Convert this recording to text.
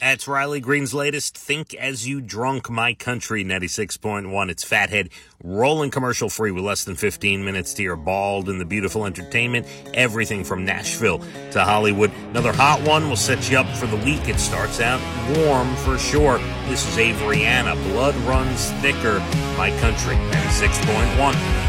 That's Riley Green's latest Think As You Drunk My Country 96.1. It's Fathead, rolling commercial free with less than 15 minutes to your bald and the beautiful entertainment. Everything from Nashville to Hollywood. Another hot one will set you up for the week. It starts out warm for sure. This is Avery Anna, Blood Runs Thicker, My Country 96.1.